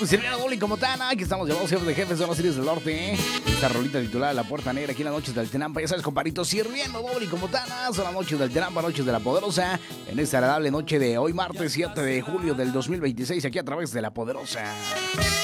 sirviendo doble como Tana. Aquí estamos llamados jefes de jefes de las series del norte. Esta rolita titulada La Puerta Negra aquí en las noches del Tenampa. Ya sabes, compadrito, sirviendo doble como Tana. Son las noches del Tenampa, noches de la Poderosa. En esta agradable noche de hoy, martes 7 de julio del 2026, aquí a través de la Poderosa.